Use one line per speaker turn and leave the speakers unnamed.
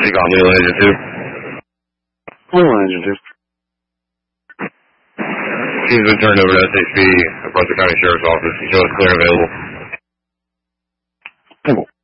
Recon Leland Agent 2.
Leland Agent 2.
He's been turned over to SHP, Brownsville County Sheriff's Office. He shows clear available.
Table.